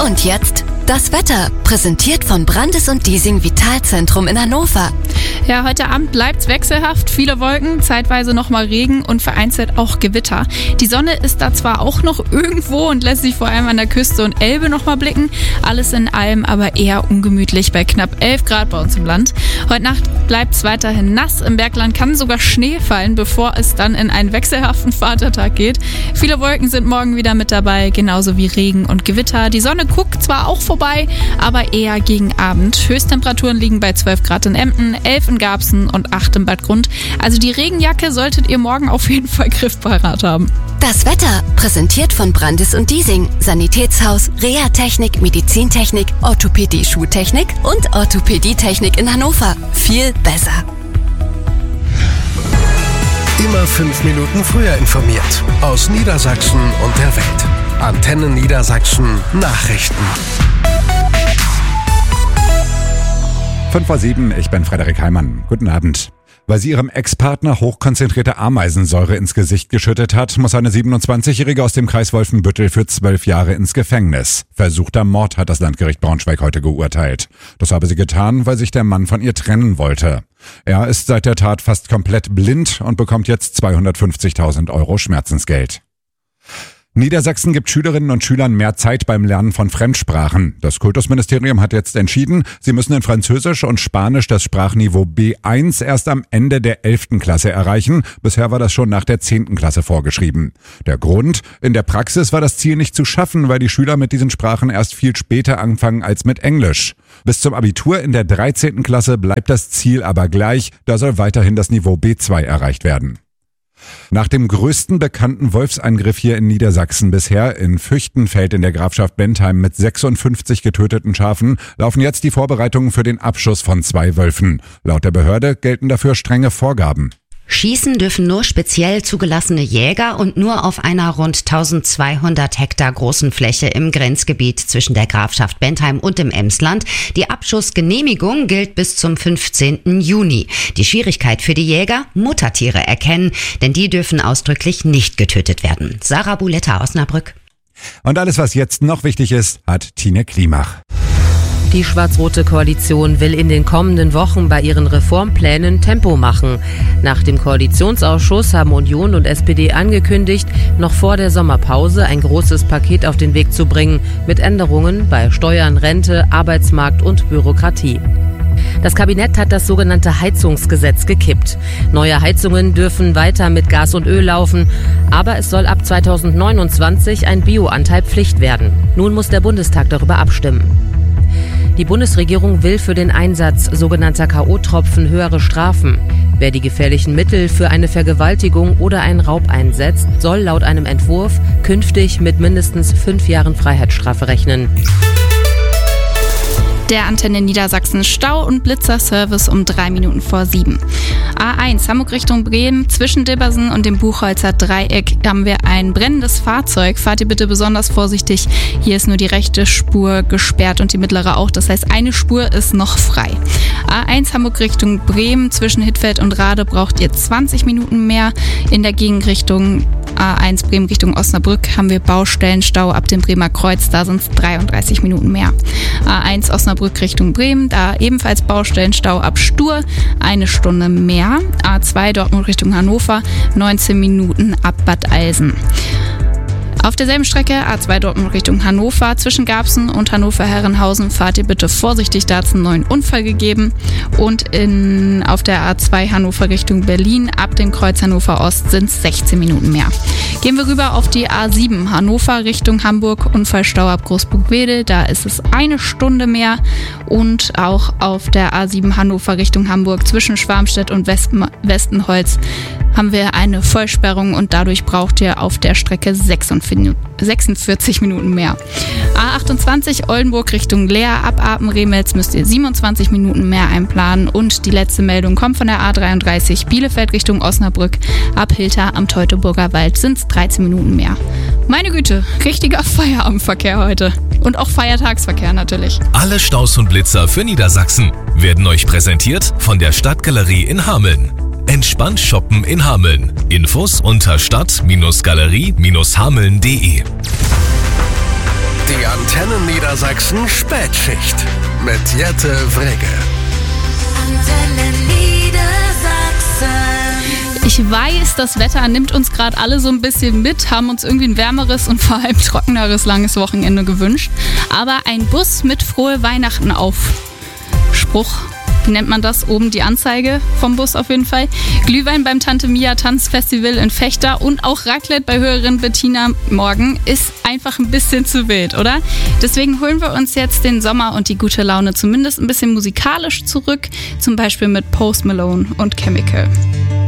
Und jetzt das Wetter, präsentiert von Brandes und Diesing Vitalzentrum in Hannover. Ja, heute Abend bleibt's wechselhaft. Viele Wolken, zeitweise nochmal Regen und vereinzelt auch Gewitter. Die Sonne ist da zwar auch noch irgendwo und lässt sich vor allem an der Küste und Elbe nochmal blicken. Alles in allem aber eher ungemütlich bei knapp 11 Grad bei uns im Land. Heute Nacht bleibt's weiterhin nass. Im Bergland kann sogar Schnee fallen, bevor es dann in einen wechselhaften Vatertag geht. Viele Wolken sind morgen wieder mit dabei, genauso wie Regen und Gewitter. Die Sonne guckt zwar auch vorbei, aber eher gegen Abend. Höchsttemperaturen liegen bei 12 Grad in Emden, 11 in Garbsen und 8 im Bad Grund. Also die Regenjacke solltet ihr morgen auf jeden Fall griffbereit haben. Das Wetter, präsentiert von Brandes und Diesing, Sanitätshaus, Reha-Technik, Medizintechnik, Orthopädie-Schuhtechnik und Orthopädietechnik in Hannover. Viel besser. Immer 5 Minuten früher informiert. Aus Niedersachsen und der Welt. Antenne Niedersachsen Nachrichten. 5:07, ich bin Frederik Heimann. Guten Abend. Weil sie ihrem Ex-Partner hochkonzentrierte Ameisensäure ins Gesicht geschüttet hat, muss eine 27-Jährige aus dem Kreis Wolfenbüttel für 12 Jahre ins Gefängnis. Versuchter Mord hat das Landgericht Braunschweig heute geurteilt. Das habe sie getan, weil sich der Mann von ihr trennen wollte. Er ist seit der Tat fast komplett blind und bekommt jetzt 250.000 € Schmerzensgeld. Niedersachsen gibt Schülerinnen und Schülern mehr Zeit beim Lernen von Fremdsprachen. Das Kultusministerium hat jetzt entschieden, sie müssen in Französisch und Spanisch das Sprachniveau B1 erst am Ende der 11. Klasse erreichen. Bisher war das schon nach der 10. Klasse vorgeschrieben. Der Grund? In der Praxis war das Ziel nicht zu schaffen, weil die Schüler mit diesen Sprachen erst viel später anfangen als mit Englisch. Bis zum Abitur in der 13. Klasse bleibt das Ziel aber gleich. Da soll weiterhin das Niveau B2 erreicht werden. Nach dem größten bekannten Wolfsangriff hier in Niedersachsen bisher, in Füchtenfeld in der Grafschaft Bentheim mit 56 getöteten Schafen, laufen jetzt die Vorbereitungen für den Abschuss von 2 Wölfen. Laut der Behörde gelten dafür strenge Vorgaben. Schießen dürfen nur speziell zugelassene Jäger und nur auf einer rund 1200 Hektar großen Fläche im Grenzgebiet zwischen der Grafschaft Bentheim und dem Emsland. Die Abschussgenehmigung gilt bis zum 15. Juni. Die Schwierigkeit für die Jäger: Muttertiere erkennen, denn die dürfen ausdrücklich nicht getötet werden. Sarah Buletta, Osnabrück. Und alles, was jetzt noch wichtig ist, hat Tine Klimach. Die schwarz-rote Koalition will in den kommenden Wochen bei ihren Reformplänen Tempo machen. Nach dem Koalitionsausschuss haben Union und SPD angekündigt, noch vor der Sommerpause ein großes Paket auf den Weg zu bringen, mit Änderungen bei Steuern, Rente, Arbeitsmarkt und Bürokratie. Das Kabinett hat das sogenannte Heizungsgesetz gekippt. Neue Heizungen dürfen weiter mit Gas und Öl laufen, aber es soll ab 2029 ein Bioanteil Pflicht werden. Nun muss der Bundestag darüber abstimmen. Die Bundesregierung will für den Einsatz sogenannter K.O.-Tropfen höhere Strafen. Wer die gefährlichen Mittel für eine Vergewaltigung oder einen Raub einsetzt, soll laut einem Entwurf künftig mit mindestens 5 Jahren Freiheitsstrafe rechnen. Der Antenne Niedersachsen Stau- und Blitzerservice um 3 Minuten vor 7. A1 Hamburg Richtung Bremen, zwischen Dibbersen und dem Buchholzer Dreieck haben wir ein brennendes Fahrzeug. Fahrt ihr bitte besonders vorsichtig. Hier ist nur die rechte Spur gesperrt und die mittlere auch. Das heißt, eine Spur ist noch frei. A1 Hamburg Richtung Bremen, zwischen Hittfeld und Rade braucht ihr 20 Minuten mehr. In der Gegenrichtung A1 Bremen Richtung Osnabrück haben wir Baustellenstau ab dem Bremer Kreuz, da sind es 33 Minuten mehr. A1 Osnabrück Richtung Bremen, da ebenfalls Baustellenstau ab Stur, 1 Stunde mehr. A2 Dortmund Richtung Hannover, 19 Minuten ab Bad Eilsen. Auf derselben Strecke A2 Dortmund Richtung Hannover, zwischen Garbsen und Hannover-Herrenhausen fahrt ihr bitte vorsichtig, da hat es einen neuen Unfall gegeben. Und auf der A2 Hannover Richtung Berlin, ab dem Kreuz Hannover Ost sind es 16 Minuten mehr. Gehen wir rüber auf die A7 Hannover Richtung Hamburg, Unfallstau ab Großburg-Wedel, da ist es 1 Stunde mehr. Und auch auf der A7 Hannover Richtung Hamburg, zwischen Schwarmstedt und Westenholz haben wir eine Vollsperrung und dadurch braucht ihr auf der Strecke 46 Minuten mehr. A28 Oldenburg Richtung Leer, ab Apen-Remelz müsst ihr 27 Minuten mehr einplanen. Und die letzte Meldung kommt von der A33 Bielefeld Richtung Osnabrück, ab Hilter am Teutoburger Wald sind es 13 Minuten mehr. Meine Güte, richtiger Feierabendverkehr heute. Und auch Feiertagsverkehr natürlich. Alle Staus und Blitzer für Niedersachsen werden euch präsentiert von der Stadtgalerie in Hameln. Entspannt shoppen in Hameln. Infos unter stadt-galerie-hameln.de. Die Antenne Niedersachsen Spätschicht mit Jette Wrege. Antenne Niedersachsen. Ich weiß, das Wetter nimmt uns gerade alle so ein bisschen mit, haben uns irgendwie ein wärmeres und vor allem trockeneres langes Wochenende gewünscht. Aber ein Bus mit Frohe Weihnachten auf Spruch. Wie nennt man das? Oben die Anzeige vom Bus auf jeden Fall. Glühwein beim Tante Mia Tanzfestival in Vechta und auch Raclette bei Hörerin Bettina morgen ist einfach ein bisschen zu wild, oder? Deswegen holen wir uns jetzt den Sommer und die gute Laune zumindest ein bisschen musikalisch zurück. Zum Beispiel mit Post Malone und Chemical.